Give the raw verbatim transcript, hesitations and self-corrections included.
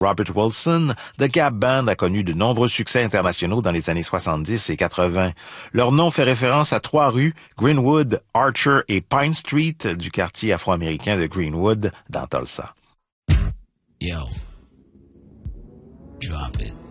Robert Wilson, The Gap Band a connu de nombreux succès internationaux dans les années soixante-dix et quatre-vingts. Leur nom fait référence à trois rues, Greenwood, Archer et Pine Street, du quartier afro-américain de Greenwood, dans Tulsa. Yo, drop it.